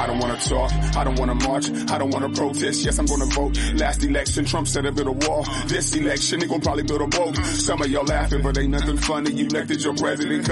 I don't wanna talk, I don't wanna march, I don't wanna protest, yes I'm gonna vote. Last election, Trump said a bit of wall. This election, they gon' probably build a boat. Some of y'all laughing, but ain't nothing funny. You elected your president